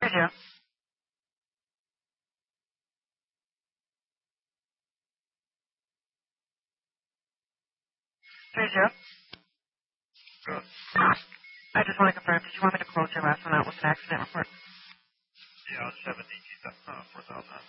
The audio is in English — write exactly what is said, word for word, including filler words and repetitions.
Hey, Joe. Hey, Joe. I just want to confirm, did you want me to close your last one out with an accident report? Yeah, I'll just have a D T uh, four thousand.